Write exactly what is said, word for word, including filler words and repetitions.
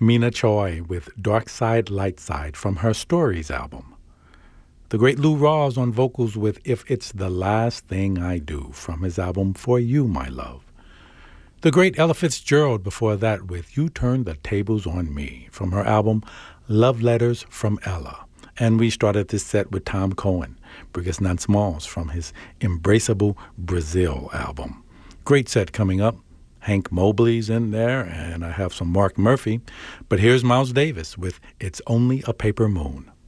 Mina Choi with Dark Side, Light Side from her Stories album. The great Lou Rawls on vocals with If It's the Last Thing I Do from his album For You, My Love. The great Ella Fitzgerald before that with You Turn the Tables on Me from her album Love Letters from Ella. And we started this set with Tom Cohen, Brigas Non Smalls from his Embraceable Brazil album. Great set coming up. Hank Mobley's in there, and I have some Mark Murphy. But here's Miles Davis with It's Only a Paper Moon.